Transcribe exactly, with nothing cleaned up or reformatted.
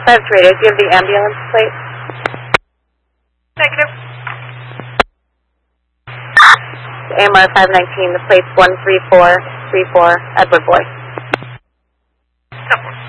That's radio. Do you have the ambulance plate? Negative. A M R five nineteen, the plate's one three four three four, Edward Boy. Temple.